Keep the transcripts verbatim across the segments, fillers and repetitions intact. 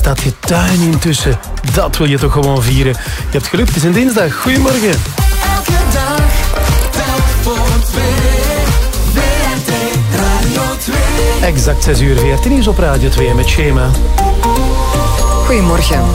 staat je tuin intussen. Dat wil je toch gewoon vieren. Je hebt geluk, het is een dinsdag. Goedemorgen. Elke dag, telk voor twee. V R T Radio twee. Exact zes uur V R T nieuws op Radio twee met Schema. Goedemorgen.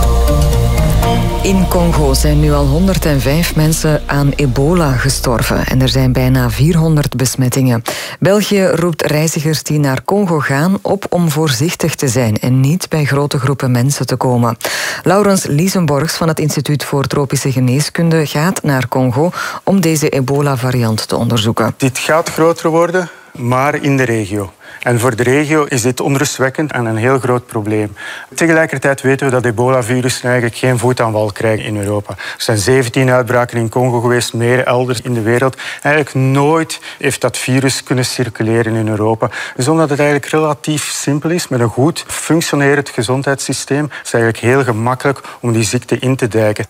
In Congo zijn nu al honderdvijf mensen aan ebola gestorven en er zijn bijna vierhonderd besmettingen. België roept reizigers die naar Congo gaan op om voorzichtig te zijn en niet bij grote groepen mensen te komen. Laurens Liesenborgs van het Instituut voor Tropische Geneeskunde gaat naar Congo om deze ebola-variant te onderzoeken. Dit gaat groter worden, maar in de regio. En voor de regio is dit onrustwekkend en een heel groot probleem. Tegelijkertijd weten we dat ebola-virussen eigenlijk geen voet aan wal krijgen in Europa. Er zijn zeventien uitbraken in Congo geweest, meer elders in de wereld. Eigenlijk nooit heeft dat virus kunnen circuleren in Europa. Dus omdat het eigenlijk relatief simpel is, met een goed functionerend gezondheidssysteem, is het eigenlijk heel gemakkelijk om die ziekte in te dijken.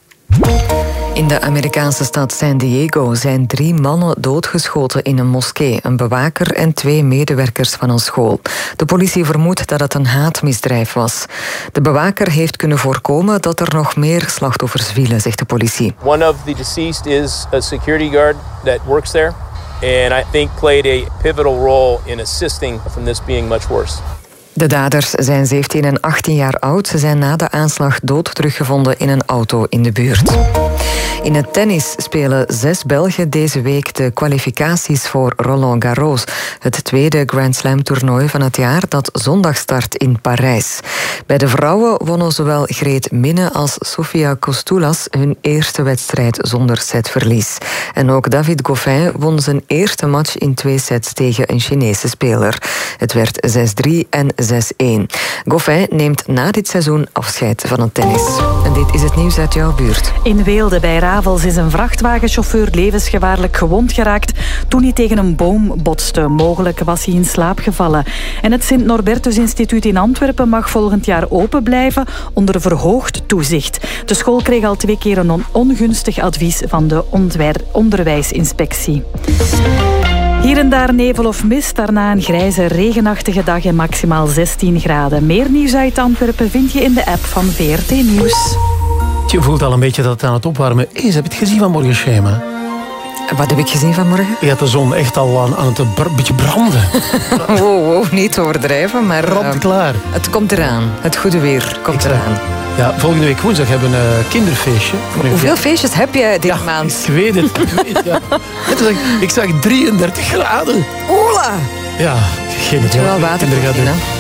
In de Amerikaanse stad San Diego zijn drie mannen doodgeschoten in een moskee, een bewaker en twee medewerkers van een school. De politie vermoedt dat het een haatmisdrijf was. De bewaker heeft kunnen voorkomen dat er nog meer slachtoffers vielen, zegt de politie. One of the deceased is a security guard that works there and I think played a pivotal role in assisting from this being much worse. De daders zijn zeventien en achttien jaar oud. Ze zijn na de aanslag dood teruggevonden in een auto in de buurt. In het tennis spelen zes Belgen deze week de kwalificaties voor Roland Garros. Het tweede Grand Slam toernooi van het jaar dat zondag start in Parijs. Bij de vrouwen wonnen zowel Greet Minne als Sofia Kostoulas hun eerste wedstrijd zonder setverlies. En ook David Goffin won zijn eerste match in twee sets tegen een Chinese speler. Het werd zes drie en zes een. Goffin neemt na dit seizoen afscheid van het tennis. En dit is het nieuws uit jouw buurt. In Weelde bij Ravels is een vrachtwagenchauffeur levensgevaarlijk gewond geraakt toen hij tegen een boom botste. Mogelijk was hij in slaap gevallen. En het Sint-Norbertus Instituut in Antwerpen mag volgend jaar open blijven onder verhoogd toezicht. De school kreeg al twee keer een ongunstig advies van de onderwijsinspectie. Hier en daar nevel of mist, daarna een grijze, regenachtige dag en maximaal zestien graden. Meer nieuws uit Antwerpen vind je in de app van V R T Nieuws. Je voelt al een beetje dat het aan het opwarmen is. Heb je het gezien vanmorgen, Schema? Wat heb ik gezien vanmorgen? Je had de zon echt al aan, aan het br- beetje branden. Wow, wow, niet overdrijven, maar Brand uh, klaar. Het komt eraan. Het goede weer komt Exact. eraan. Ja, volgende week woensdag hebben we een uh, kinderfeestje. Hoeveel feestjes heb jij dit ja, maand? Ik weet het. Ik, weet, ja. Het was, ik zag drieëndertig graden. Ola! Ja, geen Moet je wel water Kinderen gaan drinken, doen.